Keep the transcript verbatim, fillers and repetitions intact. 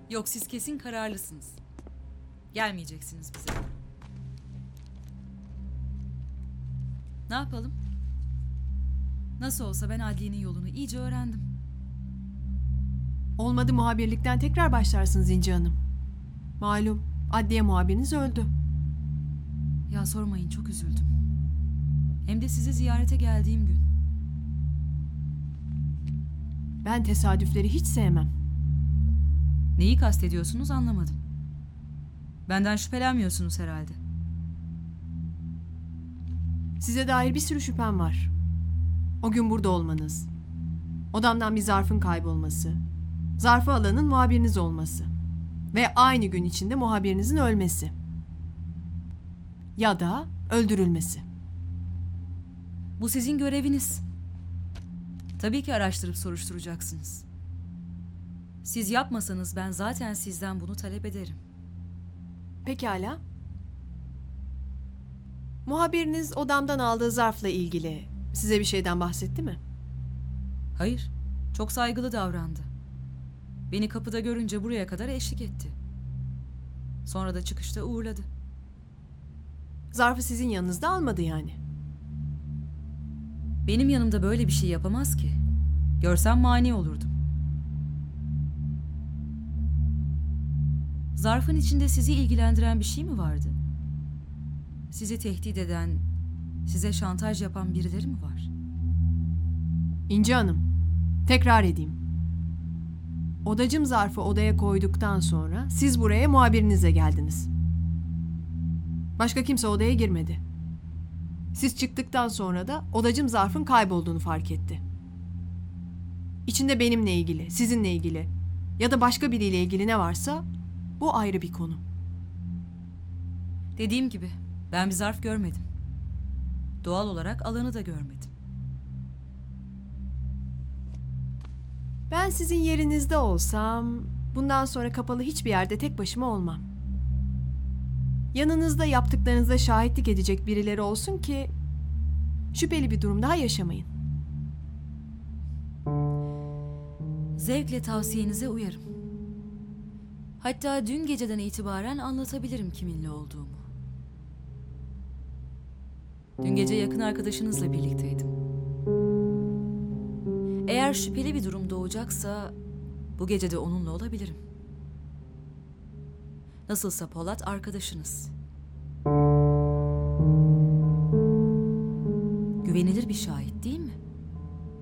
Yok, siz kesin kararlısınız. Gelmeyeceksiniz bize. Ne yapalım? Nasıl olsa ben adliyenin yolunu iyice öğrendim. Olmadı muhabirlikten tekrar başlarsınız İnci Hanım. Malum adliye muhabiriniz öldü. Ya sormayın, çok üzüldüm. Hem de sizi ziyarete geldiğim gün. Ben tesadüfleri hiç sevmem. Neyi kastediyorsunuz anlamadım. Benden şüphelenmiyorsunuz herhalde. Size dair bir sürü şüphem var. O gün burada olmanız, odamdan bir zarfın kaybolması, zarfı alanın muhabiriniz olması ve aynı gün içinde muhabirinizin ölmesi. Ya da öldürülmesi. Bu sizin göreviniz. Tabii ki araştırıp soruşturacaksınız. Siz yapmasanız ben zaten sizden bunu talep ederim. Pekala. Muhabiriniz odamdan aldığı zarfla ilgili size bir şeyden bahsetti mi? Hayır, çok saygılı davrandı. Beni kapıda görünce buraya kadar eşlik etti. Sonra da çıkışta uğurladı. Zarfı sizin yanınızda almadı yani. Benim yanımda böyle bir şey yapamaz ki. Görsem mani olurdum. Zarfın içinde sizi ilgilendiren bir şey mi vardı? Sizi tehdit eden, size şantaj yapan birileri mi var? İnci Hanım, tekrar edeyim. Odacım zarfı odaya koyduktan sonra siz buraya muhabirinizle geldiniz. Başka kimse odaya girmedi. Siz çıktıktan sonra da odacım zarfın kaybolduğunu fark etti. İçinde benimle ilgili, sizinle ilgili ya da başka biriyle ilgili ne varsa bu ayrı bir konu. Dediğim gibi ben bir zarf görmedim. Doğal olarak alanı da görmedim. Ben sizin yerinizde olsam bundan sonra kapalı hiçbir yerde tek başıma olmam. Yanınızda yaptıklarınıza şahitlik edecek birileri olsun ki şüpheli bir durum daha yaşamayın. Zevkle tavsiyenize uyarım. Hatta dün geceden itibaren anlatabilirim kiminle olduğumu. Dün gece yakın arkadaşınızla birlikteydim. Eğer şüpheli bir durum doğacaksa bu gece de onunla olabilirim. Nasılsa Polat arkadaşınız. Güvenilir bir şahit değil mi?